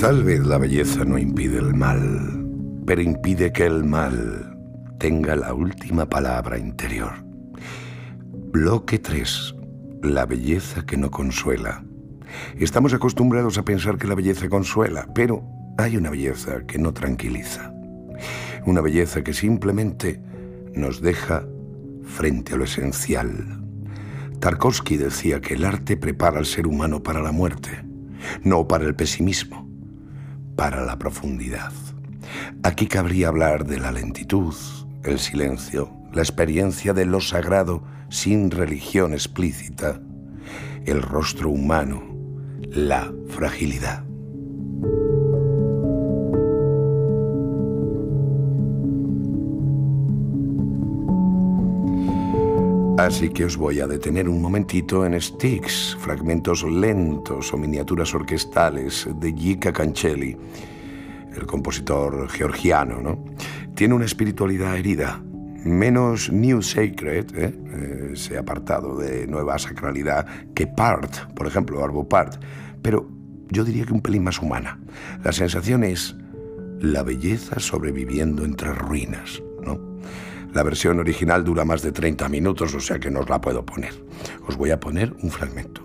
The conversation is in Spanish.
Tal vez la belleza no impide el mal, pero impide que el mal tenga la última palabra interior. Bloque 3. La belleza que no consuela. Estamos acostumbrados a pensar que la belleza consuela, pero hay una belleza que no tranquiliza. Una belleza que simplemente nos deja frente a lo esencial. Tarkovsky decía que el arte prepara al ser humano para la muerte, no para el pesimismo, para la profundidad. Aquí cabría hablar de la lentitud, el silencio, la experiencia de lo sagrado sin religión explícita, el rostro humano, la fragilidad. Así que os voy a detener un momentito en Styx, fragmentos lentos o miniaturas orquestales de Gica Cancelli, el compositor georgiano, ¿no? Tiene una espiritualidad herida, menos New Sacred, ese apartado de nueva sacralidad, que Part, por ejemplo, Arvo Part, pero yo diría que un pelín más humana. La sensación es la belleza sobreviviendo entre ruinas, ¿no? La versión original dura más de 30 minutos, o sea que no os la puedo poner. Os voy a poner un fragmento.